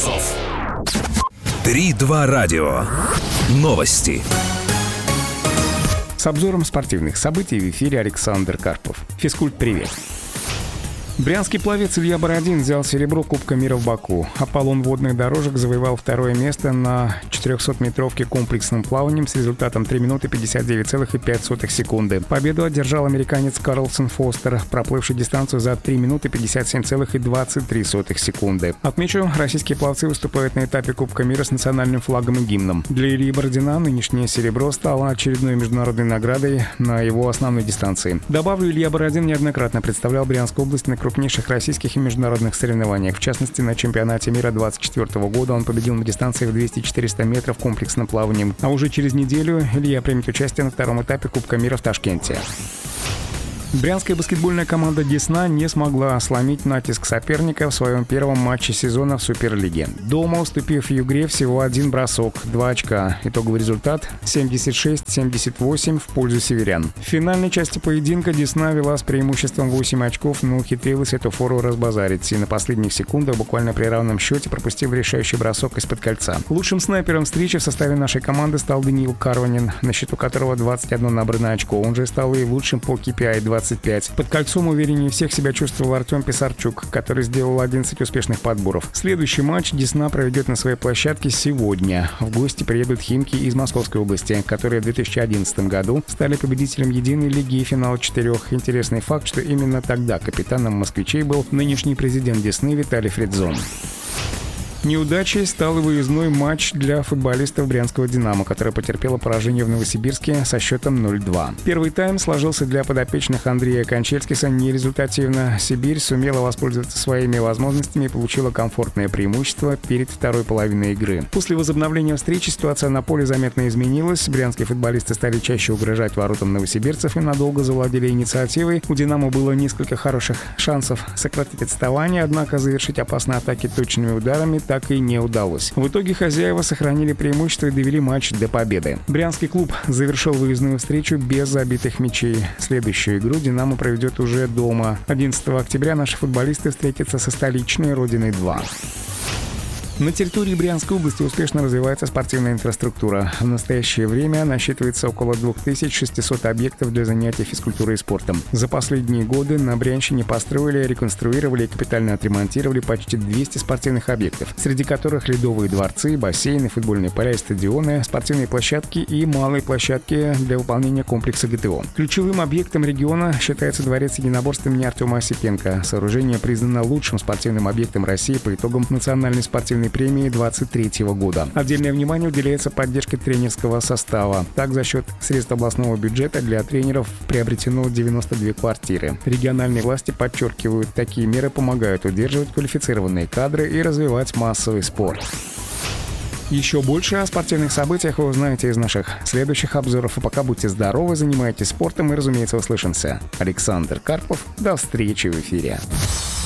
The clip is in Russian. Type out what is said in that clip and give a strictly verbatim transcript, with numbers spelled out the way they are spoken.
часов. три-два радио. Новости. С обзором спортивных событий в эфире Александр Карпов. Физкульт-привет. Брянский пловец Илья Бородин взял серебро Кубка мира в Баку. Аполлон водных дорожек завоевал второе место на четырехсотметровке комплексным плаванием с результатом три минуты пятьдесят девять целых пять сотых секунды. Победу одержал американец Карлсон Фостер, проплывший дистанцию за три минуты пятьдесят семь целых двадцать три сотых секунды. Отмечу, российские пловцы выступают на этапе Кубка мира с национальным флагом и гимном. Для Ильи Бородина нынешнее серебро стало очередной международной наградой на его основной дистанции. Добавлю, Илья Бородин неоднократно представлял Брянскую область на крупнейших российских и международных соревнованиях. В частности, на чемпионате мира двадцать четвёртого года он победил на дистанции в двести-четыреста метров комплексным плаванием. А уже через неделю Илья примет участие на втором этапе Кубка мира в Ташкенте. Брянская баскетбольная команда «Десна» не смогла сломить натиск соперника в своем первом матче сезона в Суперлиге. Дома, уступив в Югре всего один бросок, два очка. Итоговый результат семьдесят шесть семьдесят восемь в пользу северян. В финальной части поединка «Десна» вела с преимуществом восемь очков, но ухитрилась эту фору разбазарить и на последних секундах, буквально при равном счете, пропустил решающий бросок из-под кольца. Лучшим снайпером встречи в составе нашей команды стал Даниил Карванин, на счету которого двадцать одно набранное очко. Он же стал и лучшим по кей пи ай двадцать пять. Под кольцом увереннее всех себя чувствовал Артем Писарчук, который сделал одиннадцать успешных подборов. Следующий матч «Десна» проведет на своей площадке сегодня. В гости приедут «Химки» из Московской области, которые в две тысячи одиннадцатом году стали победителем единой лиги и финала четырех. Интересный факт, что именно тогда капитаном москвичей был нынешний президент «Десны» Виталий Фридзон. Неудачей стал и выездной матч для футболистов брянского «Динамо», которое потерпело поражение в Новосибирске со счетом ноль-два. Первый тайм сложился для подопечных Андрея Кончельскиса нерезультативно. Сибирь сумела воспользоваться своими возможностями и получила комфортное преимущество перед второй половиной игры. После возобновления встречи ситуация на поле заметно изменилась. Брянские футболисты стали чаще угрожать воротам новосибирцев и надолго завладели инициативой. У «Динамо» было несколько хороших шансов сократить отставание, однако завершить опасные атаки точными ударами так и не удалось. В итоге хозяева сохранили преимущество и довели матч до победы. Брянский клуб завершил выездную встречу без забитых мячей. Следующую игру «Динамо» проведет уже дома. одиннадцатого октября наши футболисты встретятся со столичной «Родиной-два». На территории Брянской области успешно развивается спортивная инфраструктура. В настоящее время насчитывается около две тысячи шестьсот объектов для занятий физкультурой и спортом. За последние годы на Брянщине построили, реконструировали и капитально отремонтировали почти двести спортивных объектов, среди которых ледовые дворцы, бассейны, футбольные поля и стадионы, спортивные площадки и малые площадки для выполнения комплекса гэ тэ о. Ключевым объектом региона считается дворец единоборств имени Артема Осипенко. Сооружение признано лучшим спортивным объектом России по итогам национальной спортивной премии двадцать третьего года. Отдельное внимание уделяется поддержке тренерского состава. Так, за счет средств областного бюджета для тренеров приобретено девяносто две квартиры. Региональные власти подчеркивают, такие меры помогают удерживать квалифицированные кадры и развивать массовый спорт. Еще больше о спортивных событиях вы узнаете из наших следующих обзоров. А пока будьте здоровы, занимайтесь спортом и, разумеется, услышимся. Александр Карпов. До встречи в эфире.